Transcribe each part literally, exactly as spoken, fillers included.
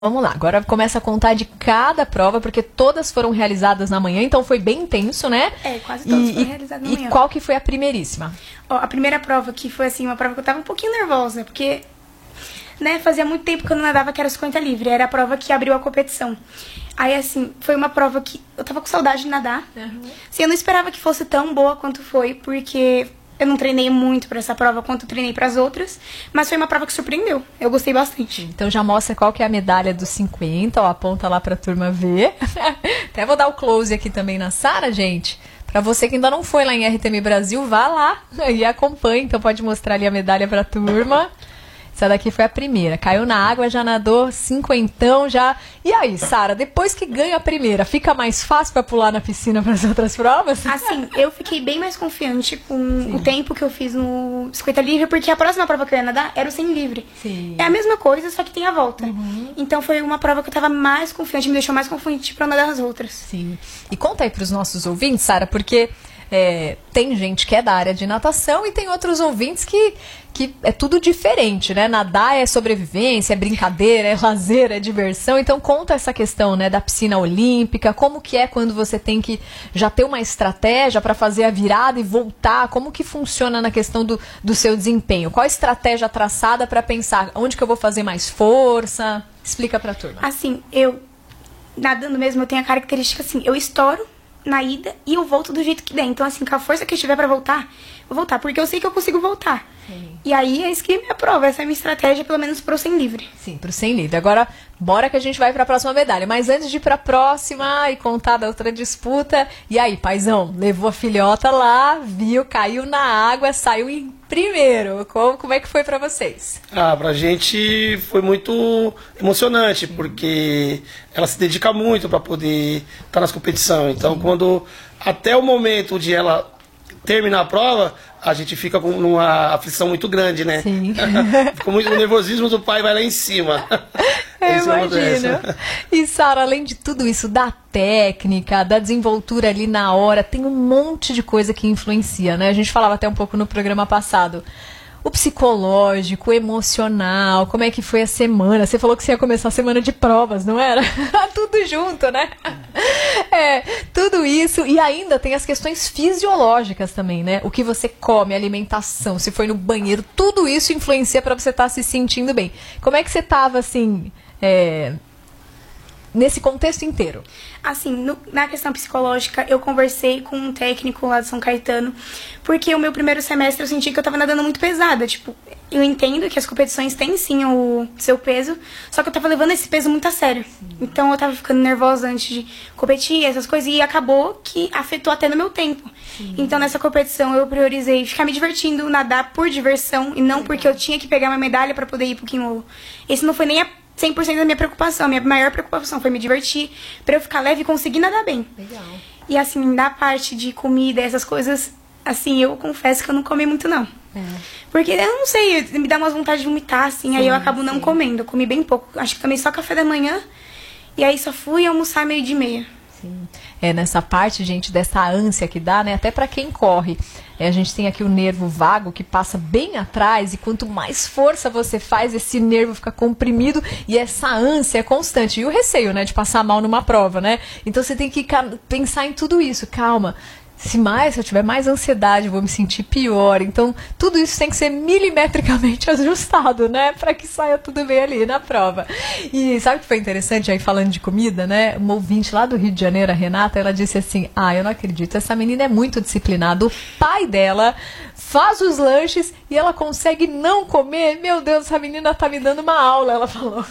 Vamos lá, agora começa a contar de cada prova, porque todas foram realizadas na manhã, então foi bem intenso, né? É, quase todas e, foram realizadas na e manhã. E qual que foi a primeiríssima? Ó, a primeira prova que foi, assim, uma prova que eu tava um pouquinho nervosa, porque, né, fazia muito tempo que eu não nadava, que era cinquenta livre, era a prova que abriu a competição. Aí, assim, foi uma prova que eu tava com saudade de nadar. Uhum. Assim, eu não esperava que fosse tão boa quanto foi, porque eu não treinei muito pra essa prova quanto eu treinei pras outras, mas foi uma prova que surpreendeu. Eu gostei bastante. Então já mostra qual que é a medalha dos cinquenta, ó, aponta lá pra turma ver. Até vou dar o close aqui também na Sara, gente. Pra você que ainda não foi lá em R T M Brasil, vá lá e acompanhe. Então pode mostrar ali a medalha pra turma. Essa daqui foi a primeira. Caiu na água, já nadou cinquentão, já... E aí, Sara, depois que ganha a primeira, fica mais fácil pra pular na piscina para as outras provas? Assim, eu fiquei bem mais confiante com Sim. o tempo que eu fiz no cinquenta livre, porque a próxima prova que eu ia nadar era o cem livre. Sim. É a mesma coisa, só que tem a volta. Uhum. Então foi uma prova que eu tava mais confiante, me deixou mais confiante pra nadar as outras. Sim. E conta aí pros nossos ouvintes, Sara, porque... É, tem gente que é da área de natação e tem outros ouvintes que, que é tudo diferente, né? Nadar é sobrevivência, é brincadeira, é lazer, é diversão. Então conta essa questão, né, da piscina olímpica, como que é quando você tem que já ter uma estratégia para fazer a virada e voltar, como que funciona na questão do, do seu desempenho? Qual a estratégia traçada para pensar onde que eu vou fazer mais força? Explica pra turma. Assim, eu nadando mesmo, eu tenho a característica assim, eu estouro na ida e eu volto do jeito que der. Então, assim, com a força que eu tiver pra voltar, vou voltar, porque eu sei que eu consigo voltar. Sim. E aí, é isso que me aprova. Essa é a minha estratégia, pelo menos pro cem livre. Sim, pro cem livre. Agora, bora que a gente vai pra próxima medalha. Mas antes de ir pra próxima e contar da outra disputa, e aí, paizão, levou a filhota lá, viu, caiu na água, saiu em primeiro. Como, como é que foi pra vocês? Ah, pra gente foi muito emocionante, porque ela se dedica muito pra poder estar nas competições. Então, Sim. quando até o momento de ela terminar a prova, a gente fica com uma aflição muito grande, né? Sim. Fica muito, o nervosismo do pai vai lá em cima. Eu imagino. E, Sara, além de tudo isso, da técnica, da desenvoltura ali na hora, tem um monte de coisa que influencia, né? A gente falava até um pouco no programa passado. O psicológico, o emocional, como é que foi a semana? Você falou que você ia começar a semana de provas, não era? Tudo junto, né? É, tudo isso. E ainda tem as questões fisiológicas também, né? O que você come, alimentação, se foi no banheiro, tudo isso influencia para você estar se sentindo bem. Como é que você estava, assim... É... nesse contexto inteiro? Assim, no, na questão psicológica, eu conversei com um técnico lá de São Caetano, porque o meu primeiro semestre eu senti que eu tava nadando muito pesada. Tipo, eu entendo que as competições têm sim o seu peso, só que eu tava levando esse peso muito a sério. Sim. Então eu tava ficando nervosa antes de competir, essas coisas, e acabou que afetou até no meu tempo. Sim. Então nessa competição eu priorizei ficar me divertindo, nadar por diversão, e não Legal. Porque eu tinha que pegar uma medalha pra poder ir pro Quimolo. Esse não foi nem a cem por cento da minha preocupação. A minha maior preocupação foi me divertir, pra eu ficar leve e conseguir nadar bem. Legal. E assim, na parte de comida, essas coisas, assim, eu confesso que eu não comi muito, não. É. Porque eu não sei, me dá umas vontades de vomitar, assim, sim, aí eu acabo não sim. comendo. Eu comi bem pouco. Acho que tomei só café da manhã, e aí só fui almoçar meio de meia. Sim. É, nessa parte, gente, dessa ânsia que dá, né? Até pra quem corre. É, a gente tem aqui o nervo vago que passa bem atrás, e quanto mais força você faz, esse nervo fica comprimido e essa ânsia é constante. E o receio, né, de passar mal numa prova, né? Então você tem que pensar em tudo isso. Calma. Se mais, se eu tiver mais ansiedade, eu vou me sentir pior. Então, tudo isso tem que ser milimetricamente ajustado, né? Pra que saia tudo bem ali na prova. E sabe o que foi interessante aí falando de comida, né? Uma ouvinte lá do Rio de Janeiro, a Renata, ela disse assim, ah, eu não acredito, essa menina é muito disciplinada. O pai dela faz os lanches e ela consegue não comer. Meu Deus, essa menina tá me dando uma aula, ela falou.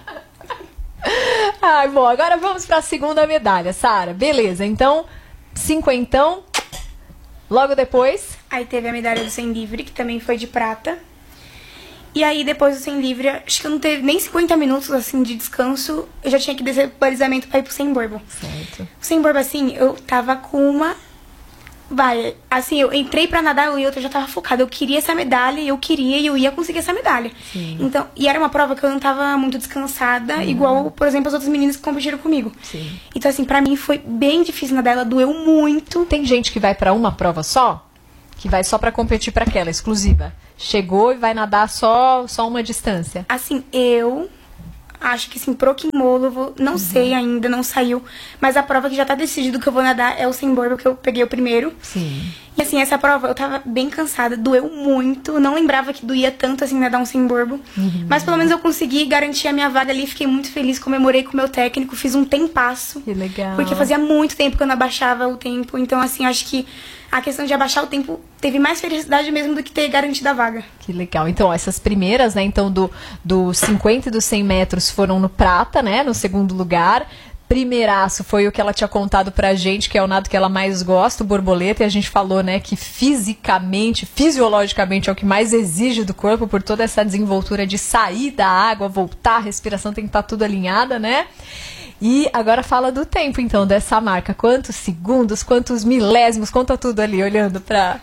Ai, bom, agora vamos pra segunda medalha, Sara. Beleza, então... cinquentão, logo depois... Aí teve a medalha do cem livre, que também foi de prata. E aí, depois do cem livre, acho que eu não teve nem cinquenta minutos, assim, de descanso. Eu já tinha que descer pro balizamento pra ir pro cem borbo. Certo. O cem borbo, assim, eu tava com uma... Vai, assim, eu entrei pra nadar e eu já tava focada. Eu queria essa medalha, eu queria e eu ia conseguir essa medalha. Sim. Então, e era uma prova que eu não tava muito descansada, uhum. igual, por exemplo, as outras meninas que competiram comigo. Sim. Então, assim, pra mim foi bem difícil nadar, ela doeu muito. Tem gente que vai pra uma prova só? Que vai só pra competir pra aquela, exclusiva? Chegou e vai nadar só, só uma distância? Assim, eu... acho que sim, pro Kimono, eu vou, não uhum. sei ainda, não saiu. Mas a prova que já tá decidido que eu vou nadar é o sem borbo, que eu peguei o primeiro. Sim. E assim, essa prova eu tava bem cansada, doeu muito. Não lembrava que doía tanto assim nadar um sem borbo. Uhum. Mas pelo menos eu consegui garantir a minha vaga ali, fiquei muito feliz, comemorei com o meu técnico, fiz um tempasso. Que legal. Porque fazia muito tempo que eu não abaixava o tempo. Então, assim, acho que a questão de abaixar o tempo teve mais felicidade mesmo do que ter garantido a vaga. Que legal. Então, essas primeiras, né, então do, do cinquenta e dos cem metros foram no prata, né, no segundo lugar. Primeiraço foi o que ela tinha contado pra gente, que é o nado que ela mais gosta, o borboleta, e a gente falou, né, que fisicamente, fisiologicamente é o que mais exige do corpo, por toda essa desenvoltura de sair da água, voltar, a respiração tem que estar tudo alinhada, né? E agora fala do tempo, então, dessa marca. Quantos segundos, quantos milésimos, conta tudo ali, olhando pra...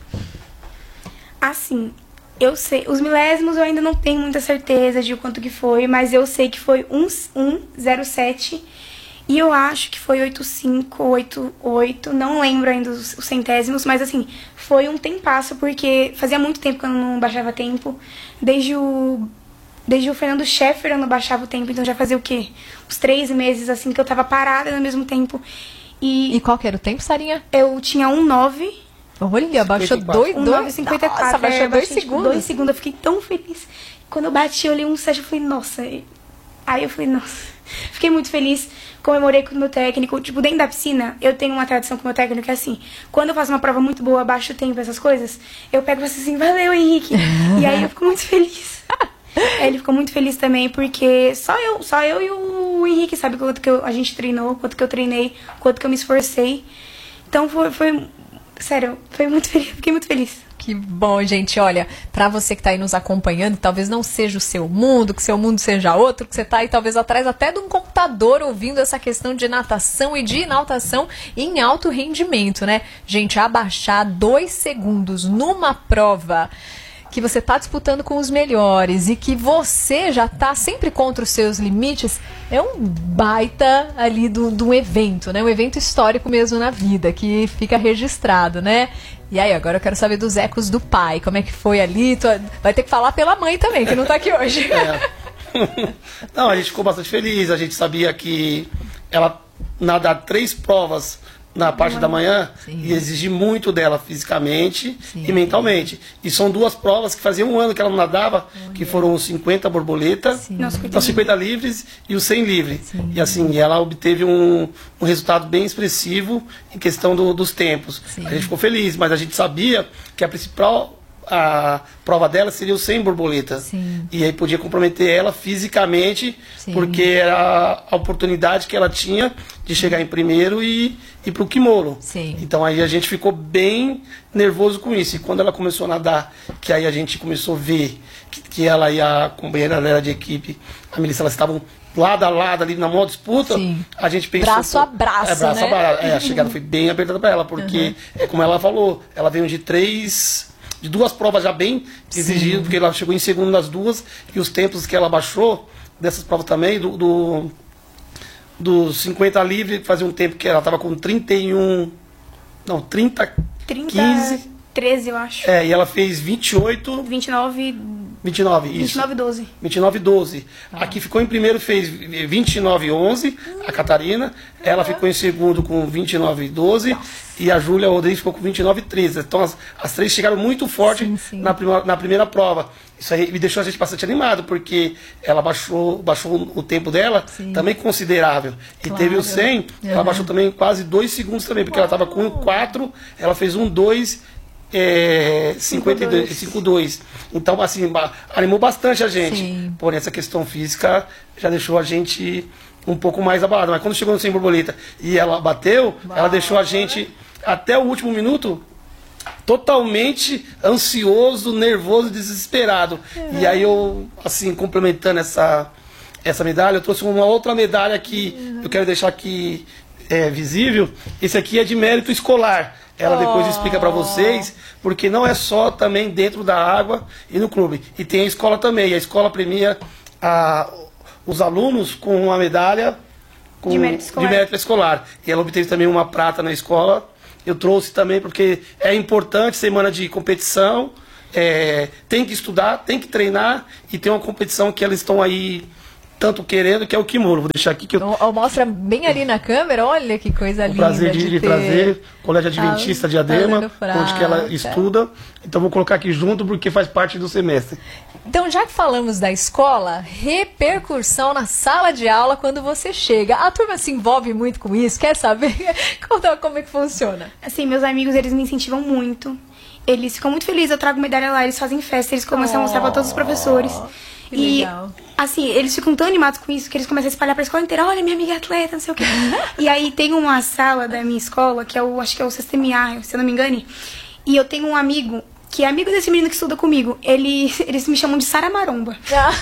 Assim, eu sei, os milésimos eu ainda não tenho muita certeza de quanto que foi, mas eu sei que foi um zero sete e eu acho que foi oito cinco, oito oito, não lembro ainda os, os centésimos, mas assim, foi um tempasso, porque fazia muito tempo que eu não baixava tempo, desde o... Desde o Fernando Scheffer eu não baixava o tempo, então já fazia o quê? Uns três meses, assim, que eu tava parada no mesmo tempo. E, e qual que era o tempo, Sarinha? Eu tinha um nove. Olha, baixou dois, um dois, cinquenta e quatro. Nossa, baixou é, dois baixei, segundos. Tipo, dois segundos, eu fiquei tão feliz. Quando eu bati, eu olhei um sete, eu falei, nossa. Aí eu falei, nossa. Fiquei muito feliz, comemorei com o meu técnico. Tipo, dentro da piscina, eu tenho uma tradição com o meu técnico que é assim, quando eu faço uma prova muito boa, baixo o tempo, essas coisas, eu pego e faço assim, valeu, Henrique. E aí eu fico muito feliz. Ele ficou muito feliz também, porque só eu, só eu e o Henrique sabe quanto que eu, a gente treinou, quanto que eu treinei, quanto que eu me esforcei. Então foi, foi sério, foi muito feliz, fiquei muito feliz. Que bom, gente. Olha, pra você que tá aí nos acompanhando, talvez não seja o seu mundo, que seu mundo seja outro, que você tá aí talvez atrás até de um computador ouvindo essa questão de natação e de natação em alto rendimento, né? Gente, abaixar dois segundos numa prova que você está disputando com os melhores e que você já está sempre contra os seus limites, é um baita ali do, do evento, né? Um evento histórico mesmo na vida, que fica registrado, né? E aí, agora eu quero saber dos ecos do pai, como é que foi ali? Tu vai ter que falar pela mãe também, que não está aqui hoje. É. Não, a gente ficou bastante feliz, a gente sabia que ela nadar três provas na parte da manhã, sim, e exigir muito dela fisicamente, sim, e mentalmente. E são duas provas que fazia um ano que ela não nadava, oh, que foram os cinquenta borboleta, os cinquenta livres e os cem livre. Sim. E assim, ela obteve um, um resultado bem expressivo em questão do, dos tempos. Sim. A gente ficou feliz, mas a gente sabia que a principal a prova dela seria o cem borboleta. Sim. E aí podia comprometer ela fisicamente, sim, porque era a oportunidade que ela tinha de chegar em primeiro e ir para o Kimono. Sim. Então aí a gente ficou bem nervoso com isso. E quando ela começou a nadar, que aí a gente começou a ver que, que ela e a companheira dela de equipe, a Melissa, elas estavam lado a lado ali na maior disputa, sim, a gente pensou... Braço a braço, é, braço né? a braço. É, a chegada foi bem apertada para ela, porque, uhum, é como ela falou, ela veio de três... de duas provas já bem exigidas, porque ela chegou em segundo nas duas, e os tempos que ela baixou dessas provas também, do, do, do cinquenta livre, fazia um tempo que ela estava com trinta e um, não, trinta, quinze, treze, eu acho. É, e ela fez vinte e oito... vinte e nove... vinte e nove, isso. vinte e nove, doze. vinte e nove, doze. Ah. Aqui ficou em primeiro, fez vinte e nove, onze, a Catarina. Ela ficou em segundo com vinte e nove, doze. E a Júlia Rodrigues ficou com vinte e nove, treze. Então as, as três chegaram muito forte, sim, sim, na, prima, na primeira prova. Isso aí me deixou a gente bastante animado, porque ela baixou, baixou o tempo dela, sim, também considerável. E claro, teve o cem, uhum, ela baixou também quase dois segundos também, porque uau, ela estava com um quatro, ela fez um dois... É, cinquenta e dois, cinquenta e dois. Então, assim, animou bastante a gente. Sim. Porém, essa questão física já deixou a gente um pouco mais abalado. Mas quando chegou no sem borboleta e ela bateu, uau, ela deixou a gente até o último minuto totalmente ansioso, nervoso, desesperado. Uhum. E aí eu, assim, complementando essa, essa medalha, eu trouxe uma outra medalha que uhum, eu quero deixar aqui é, visível. Esse aqui é de mérito escolar. Ela depois explica para vocês, porque não é só também dentro da água e no clube. E tem a escola também. A escola premia a, os alunos com uma medalha com, de, mérito escolar. de mérito escolar. E ela obteve também uma prata na escola. Eu trouxe também porque é importante, semana de competição. É, tem que estudar, tem que treinar. E tem uma competição que elas estão aí tanto querendo, que é o kimono. Vou deixar aqui que eu... Oh, mostra bem ali na câmera, olha que coisa linda. O prazer de, de, de ter... trazer, Colégio Adventista de Diadema, onde que ela estuda. Então vou colocar aqui junto porque faz parte do semestre. Então, já que falamos da escola, repercussão na sala de aula quando você chega. A turma se envolve muito com isso? Quer saber como, como é que funciona? Assim, meus amigos, eles me incentivam muito. Eles ficam muito felizes, eu trago medalha lá, eles fazem festa, eles começam oh, a mostrar pra todos os professores. Que e, legal. assim, eles ficam tão animados com isso que eles começam a espalhar pra escola inteira. Olha, minha amiga é atleta, não sei o quê. E aí tem uma sala da minha escola, que é o, acho que é o sexto M A, se eu não me engane. E eu tenho um amigo, que é amigo desse menino que estuda comigo. Ele, eles me chamam de Sara Maromba.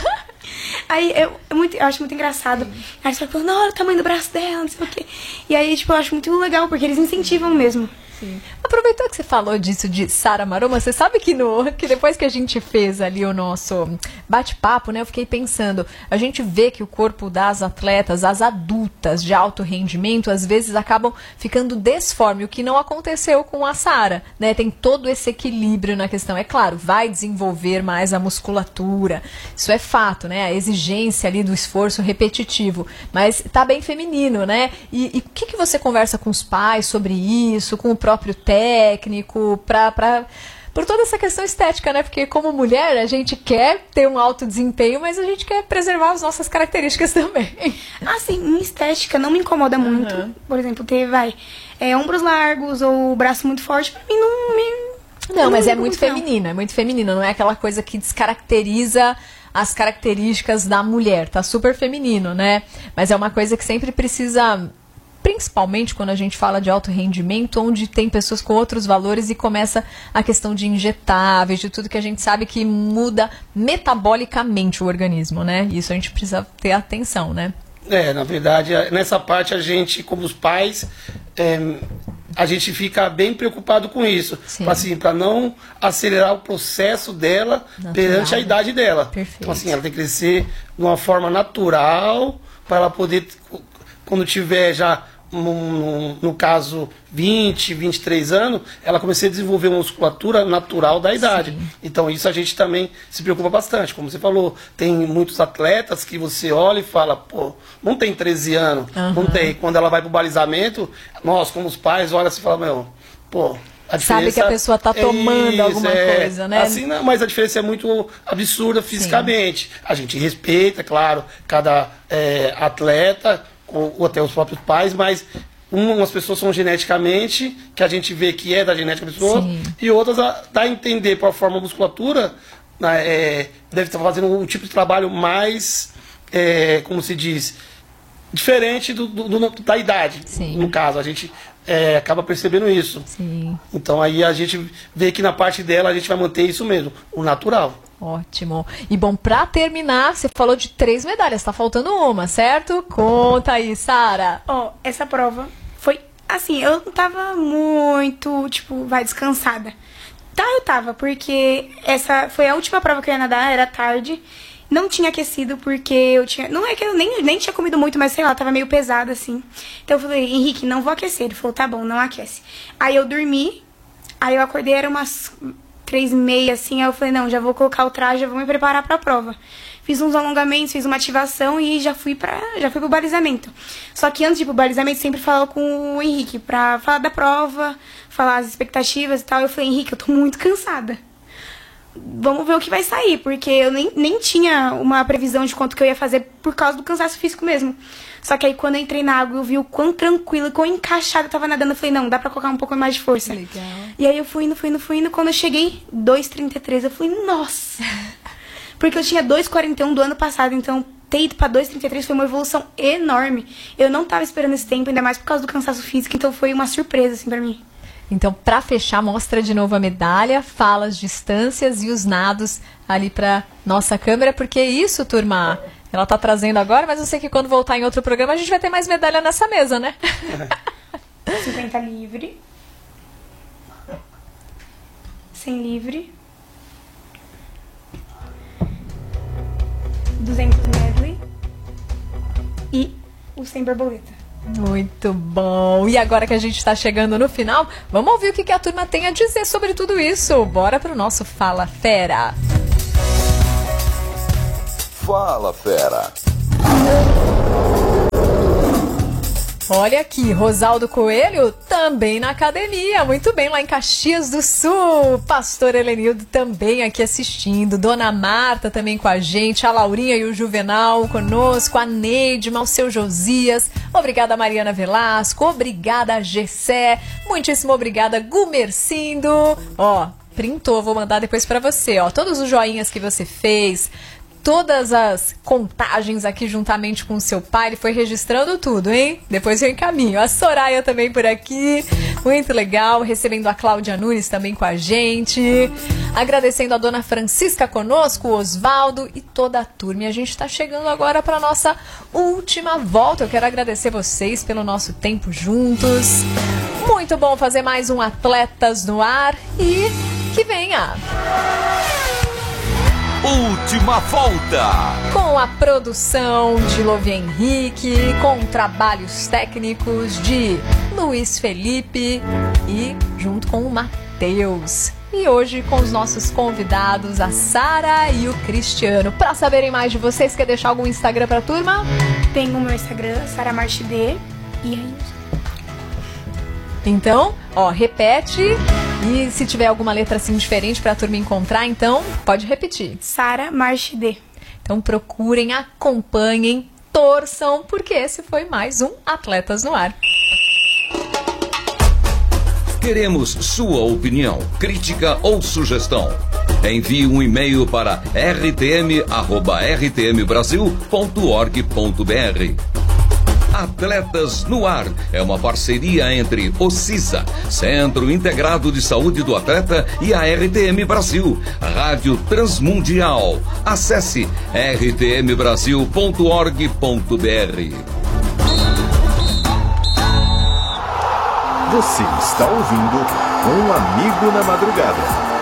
Aí eu, eu, muito, eu acho muito engraçado. Sim. Aí eles falam, não, olha o tamanho do braço dela, não sei o quê. E aí, tipo, eu acho muito legal, porque eles incentivam mesmo. Sim. Aproveitou que você falou disso de Sara Maromba, você sabe que, no, que depois que a gente fez ali o nosso bate-papo, né, eu fiquei pensando, a gente vê que o corpo das atletas, as adultas de alto rendimento, às vezes acabam ficando desforme, o que não aconteceu com a Sara, né, tem todo esse equilíbrio na questão, é claro, vai desenvolver mais a musculatura, isso é fato, né, a exigência ali do esforço repetitivo, mas tá bem feminino, né, e o que, que você conversa com os pais sobre isso, com o próprio técnico, pra, pra, por toda essa questão estética, né? Porque como mulher, a gente quer ter um alto desempenho, mas a gente quer preservar as nossas características também. Ah, sim, em estética não me incomoda uhum. muito. Por exemplo, ter, vai, é, ombros largos ou braço muito forte, pra mim não me... Não, não mas é muito feminino, é muito feminino, não é aquela coisa que descaracteriza as características da mulher, tá super feminino, né? Mas é uma coisa que sempre precisa... Principalmente quando a gente fala de alto rendimento, onde tem pessoas com outros valores e começa a questão de injetáveis, de tudo que a gente sabe que muda metabolicamente o organismo, né? Isso a gente precisa ter atenção, né? É, na verdade, nessa parte a gente, como os pais, é, a gente fica bem preocupado com isso. Assim, para não acelerar o processo dela natural, perante a idade dela. Perfeito. Então, assim, ela tem que crescer de uma forma natural para ela poder... Quando tiver já, no, no caso, vinte, vinte e três anos, ela começa a desenvolver uma musculatura natural da idade. Sim. Então isso a gente também se preocupa bastante. Como você falou, tem muitos atletas que você olha e fala, pô, não tem treze anos, uhum. não tem. Quando ela vai pro balizamento, nós, como os pais, olha assim e fala, meu, pô... Sabe que a pessoa está tomando é isso, alguma é, coisa, né? Assim, não, mas a diferença é muito absurda fisicamente. Sim. A gente respeita, claro, cada é, atleta... Ou, ou até os próprios pais, mas umas pessoas são geneticamente, que a gente vê que é da genética da pessoa, Sim. e outras a, dá a entender por forma a musculatura, né, é, deve estar fazendo um tipo de trabalho mais, é, como se diz, diferente do, do, do, da idade. Sim. No caso, a gente é, acaba percebendo isso. Sim. Então aí a gente vê que na parte dela a gente vai manter isso mesmo, o natural. Ótimo. E bom, pra terminar, você falou de três medalhas, tá faltando uma, certo? Conta aí, Sara. Ó, oh, essa prova foi, assim, eu não tava muito, tipo, vai, descansada. Tá, eu tava, porque essa foi a última prova que eu ia nadar, era tarde, não tinha aquecido, porque eu tinha, não é que eu nem, nem tinha comido muito, mas sei lá, tava meio pesado, assim. Então eu falei, Henrique, não vou aquecer. Ele falou, tá bom, não aquece. Aí eu dormi, aí eu acordei, era umas... três e meia, assim, aí eu falei, não, já vou colocar o traje, já vou me preparar pra prova. Fiz uns alongamentos, fiz uma ativação e já fui para já fui pro balizamento. Só que antes de ir pro balizamento, sempre falava com o Henrique pra falar da prova, falar as expectativas e tal. Eu falei, Henrique, eu tô muito cansada. Vamos ver o que vai sair, porque eu nem, nem tinha uma previsão de quanto que eu ia fazer por causa do cansaço físico mesmo. Só que aí quando eu entrei na água, eu vi o quão tranquila e quão encaixada eu tava nadando. Eu falei, não, dá pra colocar um pouco mais de força. Legal. E aí eu fui indo, fui indo, fui indo. Quando eu cheguei, dois e trinta e três, eu falei, nossa. Porque eu tinha dois e quarenta e um do ano passado, então ter ido pra dois e trinta e três foi uma evolução enorme. Eu não tava esperando esse tempo, ainda mais por causa do cansaço físico, então foi uma surpresa, assim, pra mim. Então, para fechar, mostra de novo a medalha, fala as distâncias e os nados ali para nossa câmera, porque isso, turma, ela tá trazendo agora, mas eu sei que quando voltar em outro programa a gente vai ter mais medalha nessa mesa, né? cinquenta livre. cem livre. duzentos medley. E o cem borboleta. Muito bom. E agora que a gente está chegando no final, vamos ouvir o que, que a turma tem a dizer sobre tudo isso. Bora pro nosso Fala Fera. Fala Fera. Olha aqui, Rosaldo Coelho também na academia, muito bem, lá em Caxias do Sul. Pastor Helenildo também aqui assistindo, Dona Marta também com a gente, a Laurinha e o Juvenal conosco, a Neidma, o seu Josias, obrigada Mariana Velasco, obrigada Gessé, muitíssimo obrigada Gumercindo. Ó, printou, vou mandar depois pra você, ó, todos os joinhas que você fez, todas as contagens aqui juntamente com o seu pai, ele foi registrando tudo, hein? Depois eu encaminho. A Soraya também por aqui, muito legal, recebendo a Cláudia Nunes também com a gente, agradecendo a dona Francisca conosco, o Osvaldo e toda a turma. E a gente está chegando agora para nossa última volta. Eu quero agradecer vocês pelo nosso tempo juntos. Muito bom fazer mais um Atletas no Ar e que venha! Última volta! Com a produção de Lovia Henrique, com trabalhos técnicos de Luiz Felipe e junto com o Matheus. E hoje com os nossos convidados, a Sara e o Cristiano. Para saberem mais de vocês, quer deixar algum Instagram pra turma? Tem o meu Instagram, Sara Marchidê, e aí... Então, ó, repete. E se tiver alguma letra assim diferente pra turma encontrar, então pode repetir. Sara Marchidê. Então procurem, acompanhem, torçam, porque esse foi mais um Atletas no Ar. Queremos sua opinião, crítica ou sugestão. Envie um e-mail para r t m arroba r t m brasil ponto org ponto b r. Atletas no Ar é uma parceria entre o CISA, Centro Integrado de Saúde do Atleta, e a R T M Brasil, Rádio Transmundial. Acesse r t m brasil ponto org ponto b r. Você está ouvindo Um Amigo na Madrugada.